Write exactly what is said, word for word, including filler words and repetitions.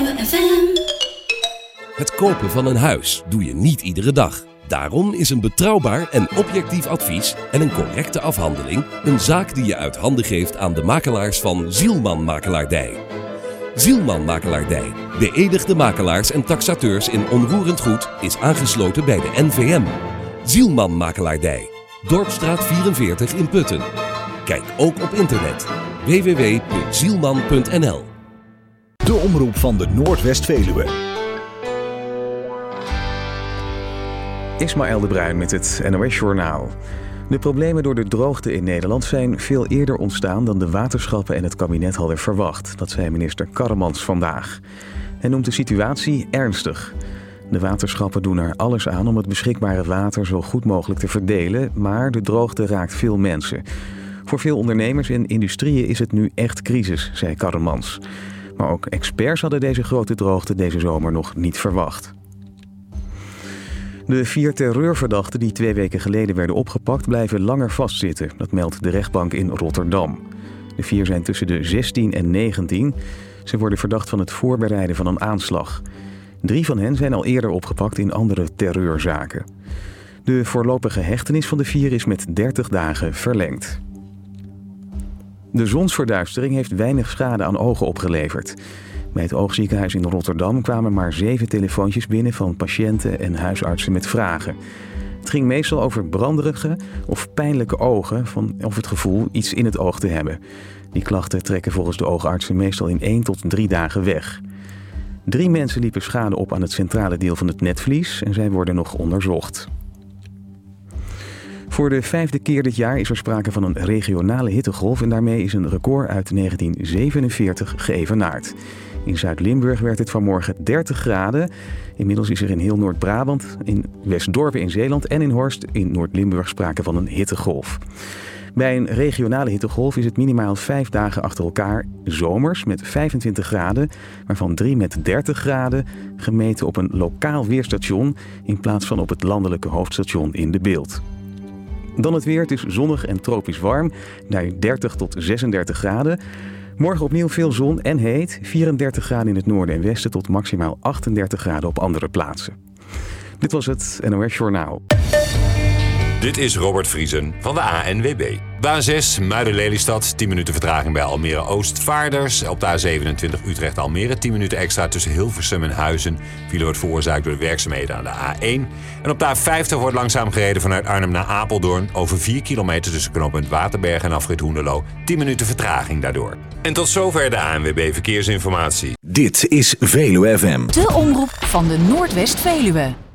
Veluwe F M. Het kopen van een huis doe je niet iedere dag. Daarom is een betrouwbaar en objectief advies en een correcte afhandeling een zaak die je uit handen geeft aan de makelaars van Zielman Makelaardij. Zielman Makelaardij, beëdigde makelaars en taxateurs in onroerend goed, is aangesloten bij de N V M. Zielman Makelaardij, Dorpstraat vierenveertig in Putten. Kijk ook op internet w w w punt zielman punt n l. De omroep van de Noordwest-Veluwe. Ismaël de Bruin met het N O S-journaal. De problemen door de droogte in Nederland zijn veel eerder ontstaan dan de waterschappen en het kabinet hadden verwacht. Dat zei minister Karremans vandaag. Hij noemt de situatie ernstig. De waterschappen doen er alles aan om het beschikbare water zo goed mogelijk te verdelen, maar de droogte raakt veel mensen. Voor veel ondernemers en industrieën is het nu echt crisis, zei Karremans. Maar ook experts hadden deze grote droogte deze zomer nog niet verwacht. De vier terreurverdachten die twee weken geleden werden opgepakt blijven langer vastzitten. Dat meldt de rechtbank in Rotterdam. De vier zijn tussen de zestien en negentien. Ze worden verdacht van het voorbereiden van een aanslag. Drie van hen zijn al eerder opgepakt in andere terreurzaken. De voorlopige hechtenis van de vier is met dertig dagen verlengd. De zonsverduistering heeft weinig schade aan ogen opgeleverd. Bij het oogziekenhuis in Rotterdam kwamen maar zeven telefoontjes binnen van patiënten en huisartsen met vragen. Het ging meestal over branderige of pijnlijke ogen van of het gevoel iets in het oog te hebben. Die klachten trekken volgens de oogartsen meestal in één tot drie dagen weg. Drie mensen liepen schade op aan het centrale deel van het netvlies en zij worden nog onderzocht. Voor de vijfde keer dit jaar is er sprake van een regionale hittegolf en daarmee is een record uit negentien zevenenveertig geëvenaard. In Zuid-Limburg werd het vanmorgen dertig graden. Inmiddels is er in heel Noord-Brabant, in Westdorpen in Zeeland en in Horst in Noord-Limburg sprake van een hittegolf. Bij een regionale hittegolf is het minimaal vijf dagen achter elkaar zomers met vijfentwintig graden, waarvan drie met dertig graden, gemeten op een lokaal weerstation in plaats van op het landelijke hoofdstation in de Beeld. Dan het weer, het is zonnig en tropisch warm, naar dertig tot zesendertig graden. Morgen opnieuw veel zon en heet, vierendertig graden in het noorden en westen tot maximaal achtendertig graden op andere plaatsen. Dit was het N O S-journaal. Dit is Robert Vriesen van de A N W B. De A zes Muiden-Lelystad, tien minuten vertraging bij Almere-Oost-Vaarders. Op de A zevenentwintig Utrecht-Almere, tien minuten extra tussen Hilversum en Huizen. File wordt veroorzaakt door de werkzaamheden aan de A één. En op de A vijftig wordt langzaam gereden vanuit Arnhem naar Apeldoorn. Over vier kilometer tussen knooppunt Waterberg en afrit Hoenderloo. tien minuten vertraging daardoor. En tot zover de A N W B Verkeersinformatie. Dit is Veluwe F M. De omroep van de Noordwest-Veluwe.